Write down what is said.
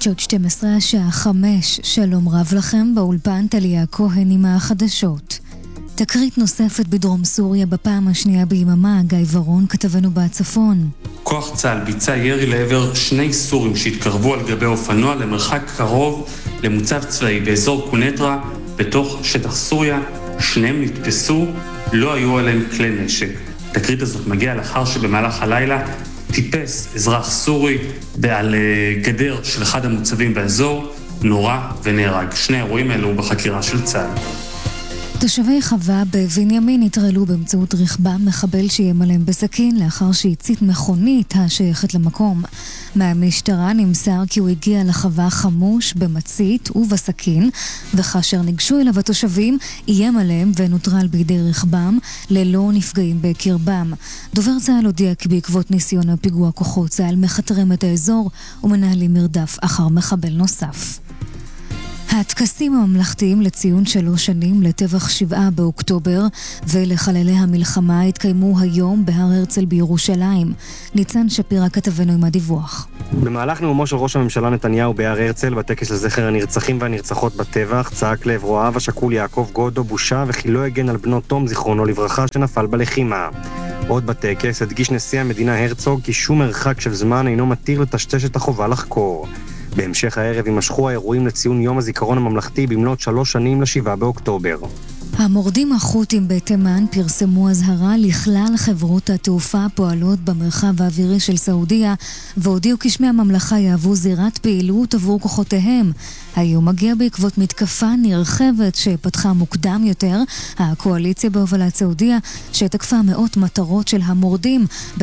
חדשות 12 השעה 5. שלום רב לכם, באולפן טליה כהן עם החדשות. תקרית נוספת בדרום סוריה בפעם השנייה ביממה. גיא ורון כתבנו בצפון. כוח צה"ל ביצע ירי לעבר 2 סורים שהתקרבו על גבי אופנוע למרחק קרוב למוצב צבאי באזור קונטרה בתוך שטח סוריה. 2 נתפסו, לא היו עליהם כלי נשק. התקרית הזאת מגיעה לאחר שבמהלך הלילה טיפס אזרח סורי על גדר של אחד המוצבים באזור, נורה ונהרג. 2 האירועים האלו בחקירה של צה"ל. תושבי חווה בבנימין התרעלו באמצעות רכבם מחבל שאיים עליהם בסכין לאחר שהצית מכונית השייכת למקום. מהמשטרה נמסר כי הוא הגיע לחווה חמוש במצית ובסכין, וכאשר ניגשו אליו התושבים איים עליהם ונוטרל בידי רכבם ללא נפגעים בקרבם. דובר צה"ל הודיע כי בעקבות ניסיון הפיגוע כוחות צה"ל מחתרים את האזור ומנהלים מרדף אחר מחבל נוסף. הטקסים הממלכתיים לציון 3 שנים לטבח 7 באוקטובר ולחללי המלחמה התקיימו היום בהר הרצל בירושלים. ניצן שפירא כתבנו עם הדיווח. במהלך נאומו של ראש הממשלה נתניהו בהר הרצל בטקס לזכר הנרצחים והנרצחות בטבח צעק לעברו האב השכול יעקב גודו בושה וכי לא הגן על בנו תום זיכרונו לברכה שנפל בלחימה. עוד בטקס הדגיש נשיא המדינה הרצוג כי שום מרחק של זמן אינו מתיר לטשטש את החובה לחקור. בהמשך הערב יימשכו האירועים לציון יום הזיכרון הממלכתי במלאת 3 שנים ל7 באוקטובר. המורדים החות'ים בתימן פרסמו אזהרה לכלל חברות התעופה הפועלות במרחב האווירי של סעודיה, והודיעו כי שמי הממלכה יהוו זירת פעילות עבור כוחותיהם. האיום מגיע בעקבות מתקפה נרחבת שפתחה מוקדם יותר הקואליציה בהובלת סעודיה, שתקפה מאות מטרות של המורדים